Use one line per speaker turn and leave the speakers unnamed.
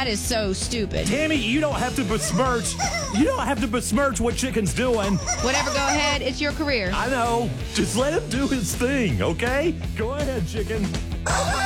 That is so stupid.
Tammy, you don't have to besmirch. You don't have to besmirch what Chicken's doing.
Whatever, go ahead. It's your career.
I know. Just let him do his thing, okay? Go ahead, Chicken.